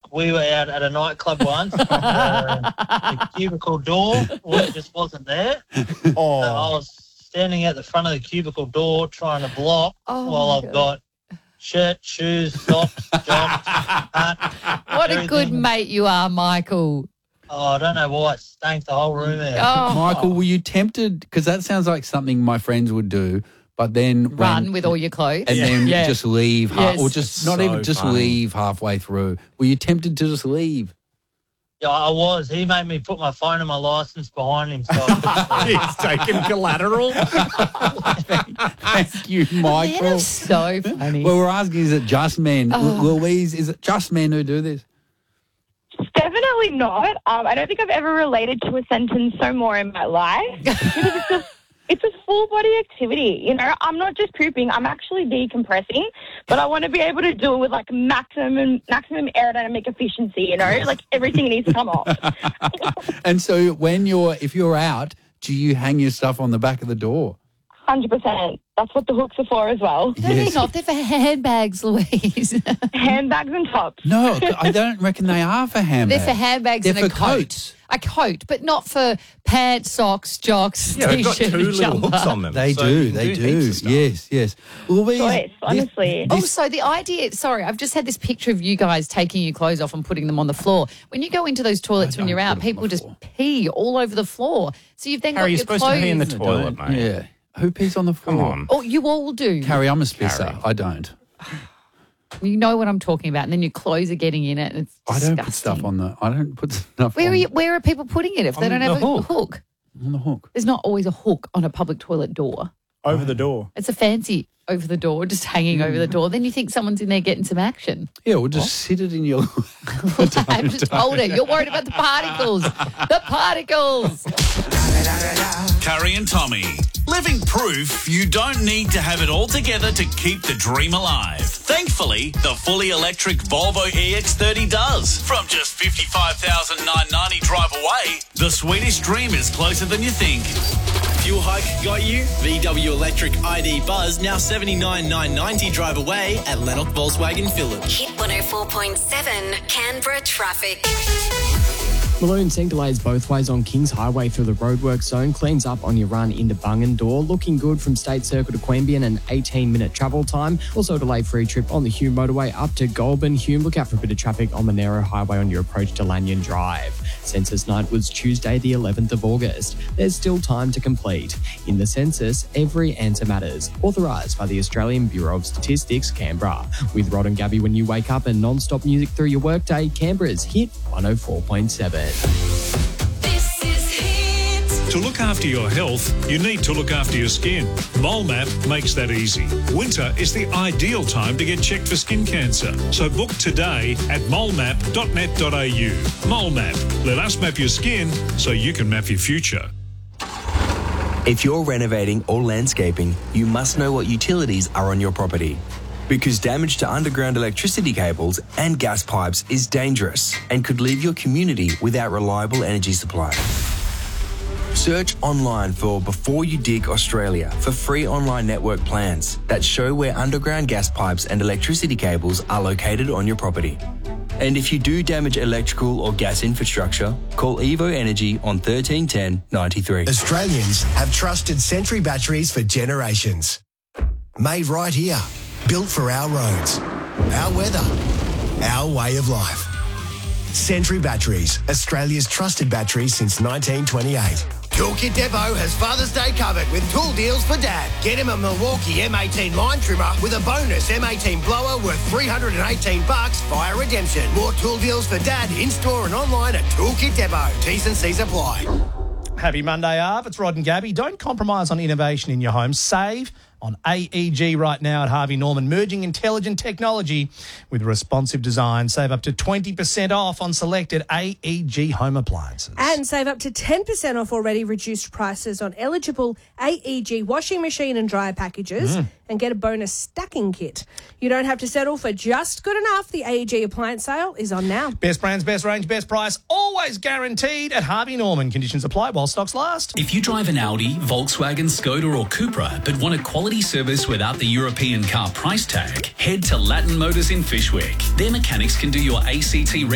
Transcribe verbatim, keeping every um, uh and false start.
we were out at a nightclub once. uh, the cubicle door just wasn't there. Oh. So I was standing at the front of the cubicle door trying to block Oh, while I've God. got shirt, shoes, socks, jumps, hat. What a good everything. mate you are, Michael. Oh, I don't know why it stank the whole room out. Oh, Michael, were you tempted? Because that sounds like something my friends would do, but then run when, with all your clothes. and then Yeah. just leave, half, Yes. or just It's not so even just funny. leave halfway through. Were you tempted to just leave? Yeah, I was. He made me put my phone and my license behind him. So I He's taking collateral. Thank you, Men Michael. are so funny. Well, we're asking, is it just men? Oh. Lu- Louise, is it just men who do this? Definitely not. Um, I don't think I've ever related to a sentence so more in my life. Because it's a, it's a full body activity. You know, I'm not just pooping, I'm actually decompressing, but I want to be able to do it with like maximum maximum aerodynamic efficiency, you know, like everything needs to come off. And so when you're, if you're out, do you hang your stuff on the back of the door? one hundred percent. That's what the hooks are for as well. No, Yes. they're not. They're for handbags, Louise. Handbags and tops. No, I don't reckon they are for They're handbags. for handbags They're and a for coat. coats. A coat, but not for pants, socks, jocks, Yeah, they've got t-shirt, two and little jumper. hooks on them. They so you do, can they heaps do. of stuff. Yes, yes. Louise, Choice, honestly. this- Also, the idea, sorry, I've just had this picture of you guys taking your clothes off and putting them on the floor. When you go into those toilets I when don't you're put out, them on people the just floor. pee all over the floor. So you've then Harry, got you're your supposed clothes. to pee in the I toilet, don't. mate. Yeah. Who pees on the floor? Come on. Oh, you all do. Carrie, I'm a spisser. Carrie. I don't. You know what I'm talking about. And then your clothes are getting in it. And it's I disgusting. don't put stuff on the. I don't put stuff Where on, are, you, where are people putting it if they On don't the have a hook. hook? on the hook. There's not always a hook on a public toilet door. Over the door. It's a fancy over the door, just hanging over the door. Then you think someone's in there getting some action. Yeah, we'll just sit it in your. I just told her, you're worried about the particles. The particles. Carrie and Tommy, living proof you don't need to have it all together to keep the dream alive. Thankfully, the fully electric Volvo E X thirty does. From just fifty-five thousand nine hundred ninety drive away, the Swedish dream is closer than you think. Fuel hike got you? V W Electric I D Buzz now seventy-nine thousand nine hundred ninety drive away at Lennox Volkswagen Village. Hit one oh four point seven Canberra traffic. Malone seeing delays both ways on Kings Highway through the roadwork zone. Cleans up on your run into Bungendore. Looking good from State Circle to Queanbeyan, an eighteen minute travel time. Also a delay-free trip on the Hume motorway up to Goulburn. Hume, look out for a bit of traffic on the narrow highway on your approach to Lanyon Drive. Census night was Tuesday the eleventh of August. There's still time to complete. In the census, every answer matters. Authorised by the Australian Bureau of Statistics, Canberra. With Rod and Gabby when you wake up and non-stop music through your workday, Canberra's Hit one oh four point seven. This is Hit. To look after your health, you need to look after your skin. MoleMap makes that easy. Winter is the ideal time to get checked for skin cancer. So book today at molemap dot net dot a u. MoleMap. Let us map your skin so you can map your future. If you're renovating or landscaping, you must know what utilities are on your property. Because damage to underground electricity cables and gas pipes is dangerous and could leave your community without reliable energy supply. Search online for Before You Dig Australia for free online network plans that show where underground gas pipes and electricity cables are located on your property. And if you do damage electrical or gas infrastructure, call Evo Energy on thirteen ten ninety-three. Australians have trusted Sentry batteries for generations. Made right here. Built for our roads, our weather, our way of life. Sentry Batteries, Australia's trusted batteries since nineteen twenty-eight. Toolkit Depot has Father's Day covered with tool deals for Dad. Get him a Milwaukee M eighteen line trimmer with a bonus M eighteen blower worth three hundred eighteen bucks via redemption. More tool deals for Dad in-store and online at Toolkit Depot. T's and C's apply. Happy Monday, Arv. It's Rod and Gabby. Don't compromise on innovation in your home. Save on A E G right now at Harvey Norman, merging intelligent technology with responsive design. Save up to twenty percent off on selected A E G home appliances. And save up to ten percent off already reduced prices on eligible A E G washing machine and dryer packages Mm. and get a bonus stacking kit. You don't have to settle for just good enough. The A E G appliance sale is on now. Best brands, best range, best price, always guaranteed at Harvey Norman. Conditions apply while stocks last. If you drive an Audi, Volkswagen, Skoda or Cupra but want a quality service without the European car price tag, head to Latin Motors in Fishwick. Their mechanics can do your A C T